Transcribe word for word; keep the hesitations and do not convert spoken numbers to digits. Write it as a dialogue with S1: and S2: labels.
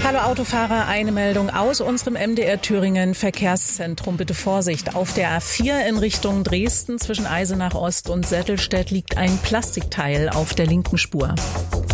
S1: Hallo Autofahrer, eine Meldung aus unserem M D R Thüringen Verkehrszentrum. Bitte Vorsicht, auf der A vier in Richtung Dresden zwischen Eisenach Ost und Settelstedt liegt ein Plastikteil auf der linken Spur.